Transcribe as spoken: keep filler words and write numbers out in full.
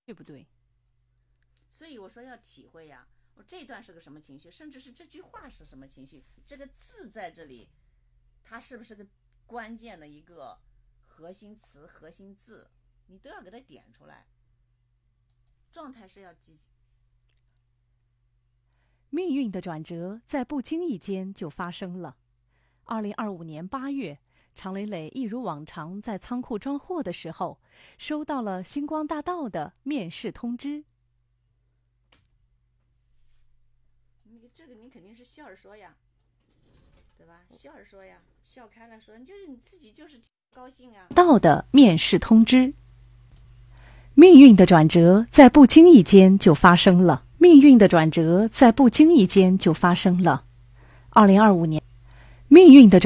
对不对？ 所以我说要体会呀，我这段是个什么情绪，甚至是这句话是什么情绪，这个字在这里，它是不是个关键的一个核心词、核心字，你都要给它点出来。状态是要积极。 命运的转折在不经意间就发生了。二零二五年八月，常磊磊一如往常在仓库装货的时候，收到了星光大道的面试通知。 你这个你肯定是笑着说呀，对吧？笑着说呀，笑开了说，你就是你自己就是高兴啊。 到的面试通知。命运的转折在不经意间就发生了。命运的转折在不经意间就发生了。二零二五年，命运的